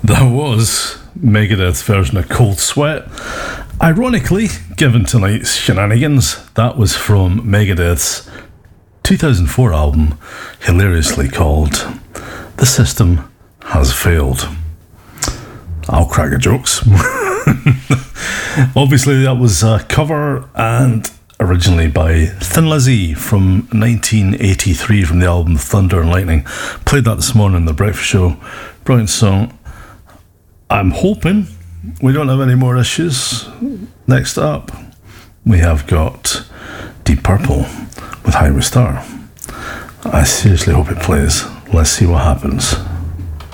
That was Megadeth's version of Cold Sweat. Ironically, given tonight's shenanigans, that was from Megadeth's 2004 album, hilariously called The System Has Failed. I'll crack the jokes. Obviously, that was a cover and originally by Thin Lizzy from 1983 from the album Thunder and Lightning. Played that this morning in the breakfast show. Brilliant song. I'm hoping we don't have any more issues. Next up, we have got Deep Purple with Highway Star. I seriously hope it plays. Let's see what happens.